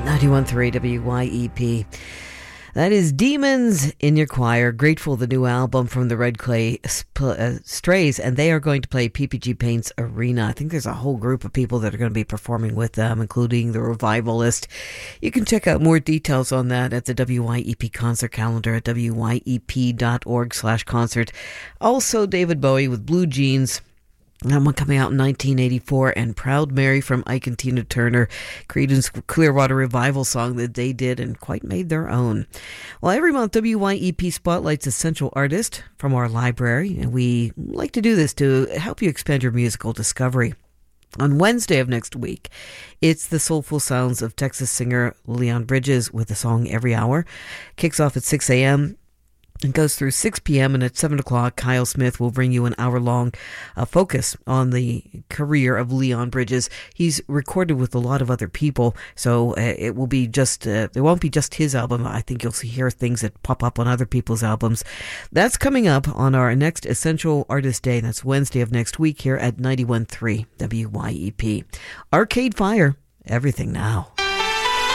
91.3 WYEP. That is Demons in Your Choir. Grateful, the new album from the Red Clay Strays, and they are going to play PPG Paints Arena. I think there's a whole group of people that are going to be performing with them, including the Revivalist. You can check out more details on that at the WYEP concert calendar at wyep.org/concert. Also, David Bowie with Blue Jeans. That one coming out in 1984, and Proud Mary from Ike and Tina Turner, Creedence Clearwater Revival song that they did and quite made their own. Well, every month WYEP spotlights essential artist from our library, and we like to do this to help you expand your musical discovery. On Wednesday of next week, it's the soulful sounds of Texas singer Leon Bridges with the song Every Hour. Kicks off at 6 a.m., it goes through 6 p.m. and at 7 o'clock, Kyle Smith will bring you an hour-long focus on the career of Leon Bridges. He's recorded with a lot of other people, so it will be just, it won't be just his album. I think you'll hear things that pop up on other people's albums. That's coming up on our next Essential Artist Day. That's Wednesday of next week here at 91.3 WYEP. Arcade Fire, Everything Now.